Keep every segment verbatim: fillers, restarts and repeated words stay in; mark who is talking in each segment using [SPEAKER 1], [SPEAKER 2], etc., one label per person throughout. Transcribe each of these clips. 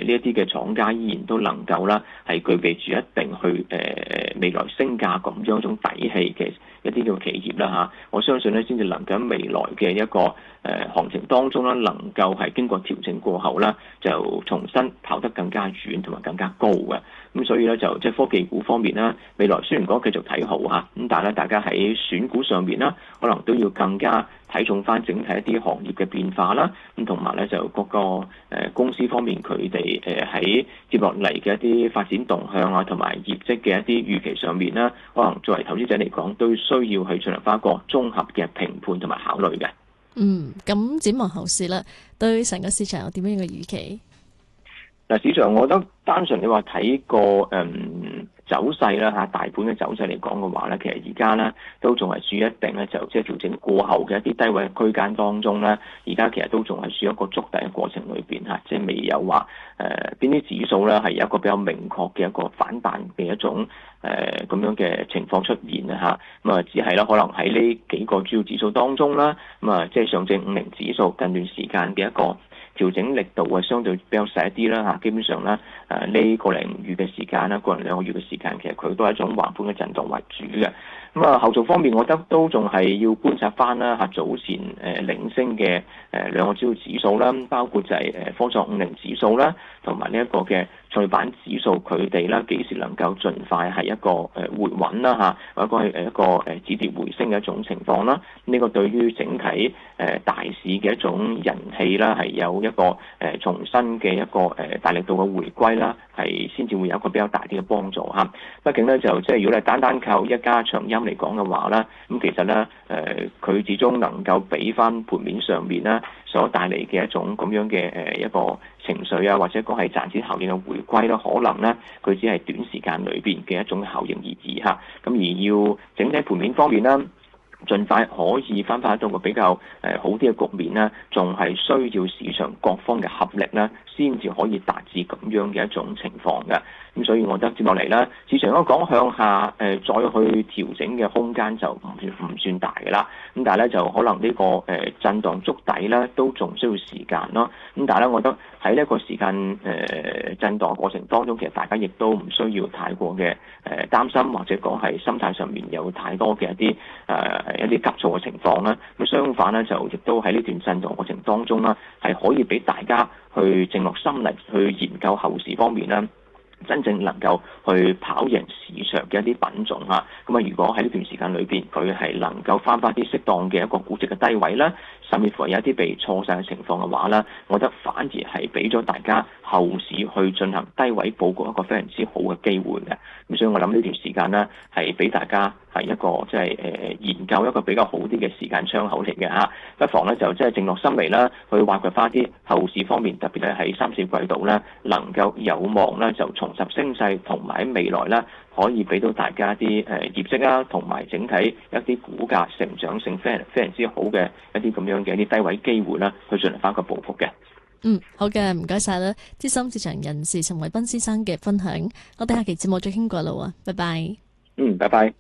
[SPEAKER 1] 呢一啲嘅廠家依然都能夠啦係具備住一定去誒、呃、未來升價咁樣一種底氣嘅一啲嘅企業啦嚇，我相信咧先至能夠喺未來嘅一個誒、呃、行情當中啦，能夠係經過調整過後啦，就重新跑得更加遠同埋更加高嘅。咁所以咧就即係科技股方面啦，未來雖然講繼續睇好嚇，咁但係咧大家喺選股上面啦，可能都要更加睇重翻整體一啲行業嘅變化啦，咁同埋咧就各個誒公司方面佢哋誒喺接落嚟嘅一啲發展動向啊，同埋業績嘅一啲預期上面啦，可能作為投資者嚟講都需要去進行翻一個綜合嘅評判同埋考慮嘅。
[SPEAKER 2] 嗯，咁展望後市啦，對成個市場有點樣嘅預期？
[SPEAKER 1] 嗱，市場我覺得單純你話睇個誒走勢啦嚇，大盤嘅走勢嚟講嘅話咧，其實而家咧都仲係處於一定咧，就即係調整過後嘅一啲低位區間當中咧，而家其實都仲係處於一個築底嘅過程裏邊嚇，即係未有話誒邊啲指數咧係有一個比較明確嘅一個反彈嘅一種誒咁樣嘅情況出現啊嚇，咁啊只係咧可能喺呢幾個主要指數當中啦，咁啊即係上證五零指數近段時間嘅一個調整力度係相對比較細一啲啦嚇，基本上咧誒呢個零月嘅時間啦，個零兩個月嘅時間，其實佢都係一種橫盤嘅震盪為主嘅。咁啊後續方面，我覺得都仲係要觀察翻啦嚇，早前誒領升嘅誒兩個主要指數啦，包括就係誒科創五零指數啦，同埋呢一個嘅創業板指數，佢哋啦幾時能夠盡快係一個誒回穩啦嚇，或者係誒一個誒止跌回升嘅一種情況啦。呢個對於整體誒大市嘅一種人氣啦，係有一個誒重新嘅一個誒大力度嘅回歸啦，係先至會有一個比較大啲嘅幫助嚇。畢竟咧就即係如果你單單靠一家長陰嚟講嘅話啦，咁其實咧誒佢始終能夠俾翻盤面上面啦所帶嚟嘅一種咁樣嘅誒一個情緒啊，或者講係賺錢效應嘅回歸啦，可能咧佢只係短時間裏邊嘅一種效應而已嚇。咁而要整體盤面方面啦，盡快可以翻返到個比較誒好啲嘅局面咧，仲係需要市場各方嘅合力咧，先至可以達至咁樣嘅一種情況嘅。咁所以我覺得接落嚟咧，市場如果講向下誒、呃、再去調整嘅空間就唔算唔算大嘅啦。咁但係咧就可能呢、這個誒、呃、震盪築底咧都仲需要時間咯。咁但係咧，我覺得喺呢一個時間誒、呃、震盪過程當中，其實大家亦都唔需要太過嘅誒、呃、擔心，或者講係心態上面有太多嘅一啲誒、呃、一啲急躁嘅情況啦。咁相反咧，就亦都喺呢段震盪過程當中啦，係可以俾大家去靜落心嚟去研究後市方面啦，真正能夠去跑贏市場嘅一啲品種嚇，咁啊如果喺呢段時間裏邊佢係能夠翻翻啲適當嘅一個估值嘅低位啦，甚至乎有一啲被錯晒嘅情況嘅話啦，我覺得反而係俾咗大家後市去進行低位佈局一個非常之好嘅機會嘅。咁所以我諗呢段時間呢，係俾大家係一個即係誒研究一個比較好啲嘅時間窗口嚟嘅嚇，不妨咧就即係靜落心嚟啦，去挖掘翻啲後市方面，特別咧喺三四季度咧能夠有望咧就重拾升勢，同埋喺未來咧可以俾到大家啲誒業績啊，同埋整體一啲股價成長性非常非常之好嘅一啲咁樣嘅一啲低位機會啦，去進行翻一個報復嘅。
[SPEAKER 2] 嗯，好嘅，唔該晒啦，資深市場人士陳偉斌先生嘅分享，我哋下期節目再傾過啦喎，拜拜。
[SPEAKER 1] 嗯，拜拜。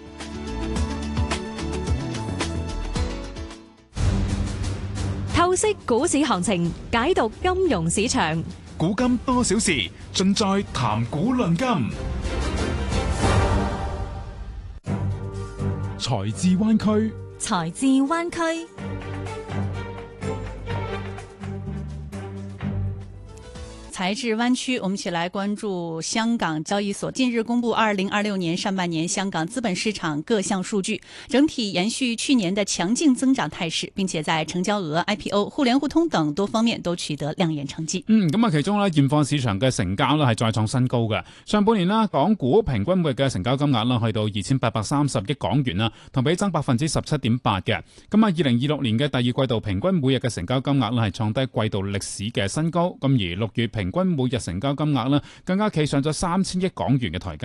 [SPEAKER 3] 透析股市行情，解讀金融市場。
[SPEAKER 4] 古今多少事，盡在談股論金。財智灣區，
[SPEAKER 3] 財智灣區。財智灣區，我們一起來關注香港交易所近日公布二零二六年上半年香港資本市場各項數據，整體延續去年的強勁增長態勢，並且在成交額、I P O、互聯互通等多方面都取得亮眼成績。
[SPEAKER 5] 嗯，咁啊，其中咧現貨市場嘅成交咧係再創新高嘅。上半年啦，港股平均每日嘅成交金額啦去到二千八百三十億港元啦，同比增百分之十七點八嘅。咁啊，二零二六年嘅第二季度平均每日嘅成交金額咧係創低季度歷史嘅新高。咁而六月平平均每日成交金額咧，更加企上咗三千億港元嘅台階吓。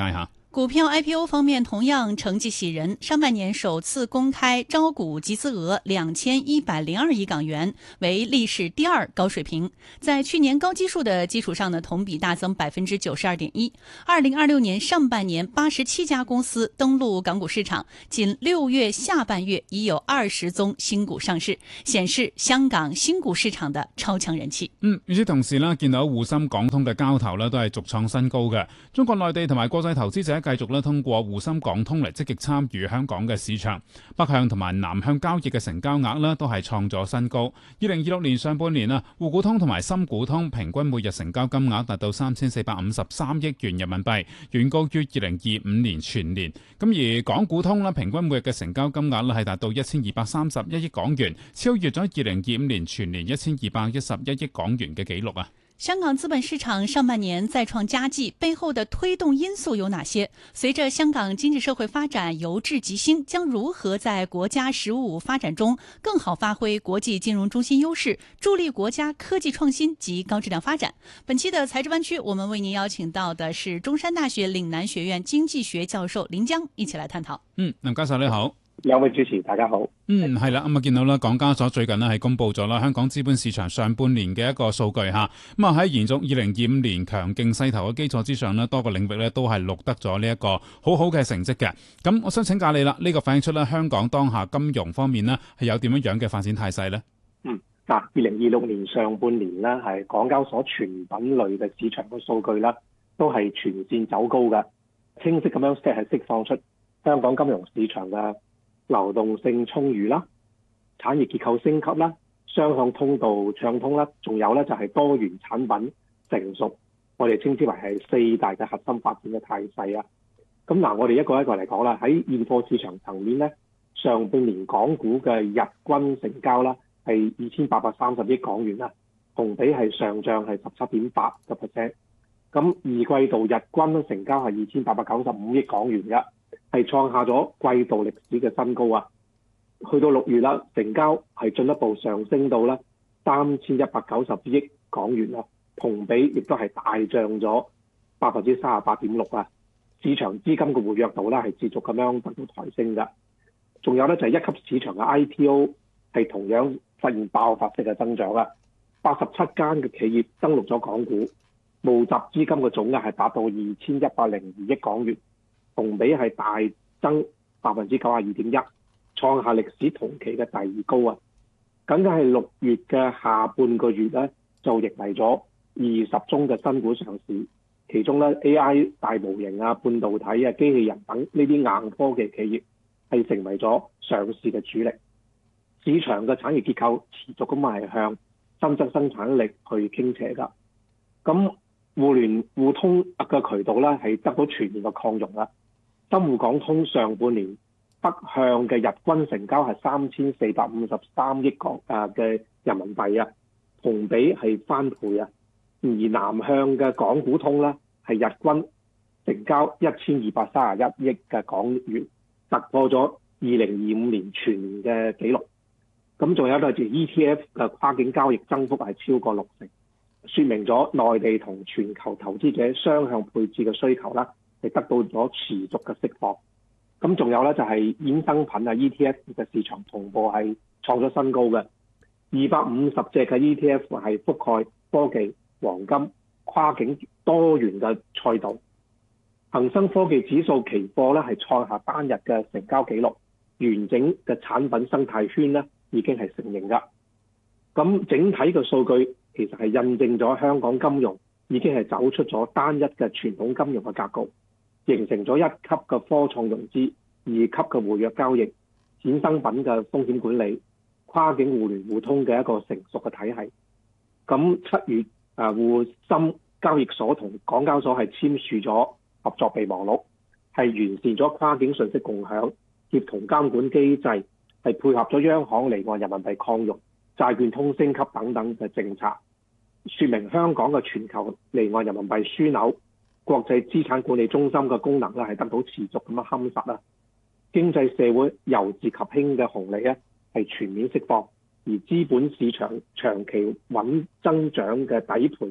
[SPEAKER 3] 股票 I P O 方面同樣成績喜人，上半年首次公開招股集資額兩千一百零二億港元，為歷史第二高水平。在去年高基數的基礎上呢，同比大增百分之九十二點一。二零二六年上半年八十七家公司登陸港股市場，僅六月下半月已有二十宗新股上市，顯示香港新股市場的超強人氣。
[SPEAKER 5] 嗯，與此同時呢，見到滬深港通嘅交投呢都係續創新高嘅。中國內地同埋國際投資者繼續咧通過滬深港通嚟積極參與香港嘅市場，北向同埋南向交易嘅成交額咧都係創咗新高。二零二六年上半年啊，滬股通同埋深股通平均每日成交金額達到三千四百五十三億元人民幣，遠高於二零二五年全年。咁而港股通咧平均每日嘅成交金額咧係達到一千二百三十一億港元，超越咗二零二五年全年一千二百一十一億港元嘅紀錄啊！
[SPEAKER 3] 香港資本市場上半年再創佳績，背後的推動因素有哪些？隨着香港經濟社會發展由治及興，將如何在國家“十五五”發展中更好發揮國際金融中心優勢，助力國家科技創新及高質量發展？本期的財智灣區，我們為您邀請到的是中山大學嶺南學院經濟學教授林江，一起來探討。
[SPEAKER 5] 嗯，林教授你好。
[SPEAKER 6] 兩位主持大家好。
[SPEAKER 5] 嗯，係啦，咁啊見到啦，港交所最近呢係公布咗啦香港資本市場上半年嘅一個數據吓，咁啊喺延續二零二五年強勁勢頭嘅基礎之上呢，多個領域呢都係錄得咗呢一個好好嘅成績嘅。咁我想請教你啦，呢、這個反映出咧香港當下金融方面呢係有點樣樣嘅發展態勢呢？
[SPEAKER 6] 嗯，嗱，二零二六年上半年呢係港交所全品類嘅市場嘅數據啦，都係全線走高嘅，清晰咁樣即係釋放出香港金融市場嘅流動性充裕啦，產業結構升級啦，雙向通道暢通啦，仲有咧就係多元產品成熟，我哋稱之為係四大嘅核心發展嘅態勢啊。咁嗱，我哋一個一個嚟講啦，喺現貨市場層面咧，上半年港股嘅日均成交啦係二千八百三十億港元啦，同比係上漲係十七點八個 percent。咁二季度日均成交係二千八百九十五億港元嘅，係創下咗季度歷史嘅新高啊！去到六月啦，成交係進一步上升到啦三千一百九十億港元啦，同比亦都係大漲咗百分之三十八點六啊！市場資金嘅活躍度咧係持續咁樣得到抬升㗎。仲有咧就係一級市場嘅 I P O 係同樣實現爆發式嘅增長啊！八十七間嘅企業登陸咗港股，募集資金嘅總額係達到二千一百零二億港元。同比係大增百分之九十二點一，創下歷史同期嘅第二高啊！僅僅係六月嘅下半個月咧，就迎嚟咗二十宗嘅新股上市，其中咧 A I 大模型啊、半導體啊、機器人等呢啲硬科技企業係成為咗上市嘅主力。市場嘅產業結構持續咁係向新增生產力去傾斜㗎。咁互聯互通嘅渠道咧係得到全面嘅擴容啦。深滬港通上半年北向嘅日均成交係三千四百五十三億港誒嘅人民幣啊，同比係翻倍啊。而南向嘅港股通咧係日均成交一千二百三十一億嘅港元，突破咗二零二五年全年嘅紀錄。咁仲有一個就 E T F 嘅跨境交易增幅係超過六成，說明咗內地同全球投資者雙向配置嘅需求啦，係得到咗持續嘅釋放。咁仲有咧就係衍生品啊 E T F 嘅市場同步係創咗新高嘅，二百五十隻嘅 E T F 係覆蓋科技、黃金、跨境多元嘅賽道。恒生科技指數期貨咧係創下單日嘅成交紀錄，完整嘅產品生態圈咧已經係成型㗎。咁整體嘅數據其實係印證咗香港金融已經係走出咗單一嘅傳統金融嘅格局，形成咗一級嘅科創融資、二級嘅活躍交易、衍生品嘅風險管理、跨境互聯互通嘅一個成熟嘅體系。咁七月啊，滬深交易所同港交所係簽署咗合作備忘錄，係完善咗跨境信息共享、協同監管機制，係配合咗央行離岸人民幣擴容、債券通升級等等嘅政策，說明香港嘅全球離岸人民幣樞紐、國際資產管理中心嘅功能咧係得到持續咁樣夯實啦。經濟社會由治及興嘅紅利咧係全面釋放，而資本市場長期穩增長嘅底盤咧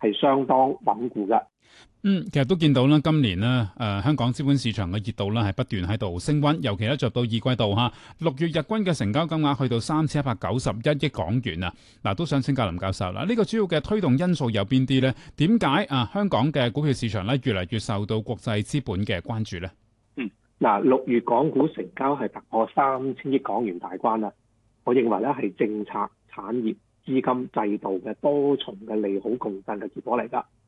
[SPEAKER 6] 係相當穩固嘅。
[SPEAKER 5] 嗯，其實都見到啦，今年呢，誒、呃、香港資本市場嘅熱度咧係不斷喺度升溫，尤其咧着到二季度嚇，六月日均嘅成交金額去到三千一百九十一億港元啊！嗱，都想請教林教授啦，呢、這個主要嘅推動因素有邊啲呢？點解啊香港嘅股票市場咧越嚟越受到國際資本嘅關注呢？
[SPEAKER 6] 嗯，嗱，六月港股成交係突破三千億港元大關啦，我認為咧係政策、產業、資金制度嘅多重嘅利好共振嘅結果嚟㗎。